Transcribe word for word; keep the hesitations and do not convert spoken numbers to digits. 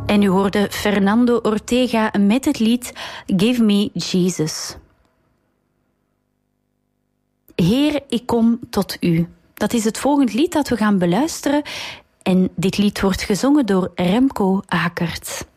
En u hoorde Fernando Ortega met het lied Give Me Jesus. Heer, ik kom tot u. Dat is het volgende lied dat we gaan beluisteren. En dit lied wordt gezongen door Remco Akert.